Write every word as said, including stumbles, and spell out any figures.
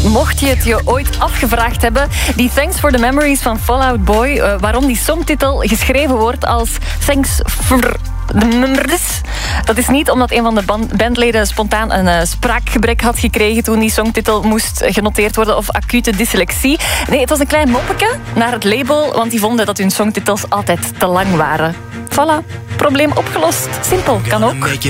Mocht je het je ooit afgevraagd hebben, die Thanks for the Memories van Fall Out Boy, uh, waarom die songtitel geschreven wordt als Thanks for the Memories, dat is niet omdat een van de band- bandleden spontaan een uh, spraakgebrek had gekregen toen die songtitel moest genoteerd worden, of acute dyslexie. Nee, het was een klein moppetje naar het label, want die vonden dat hun songtitels altijd te lang waren. Voilà, probleem opgelost. Simpel, kan ook.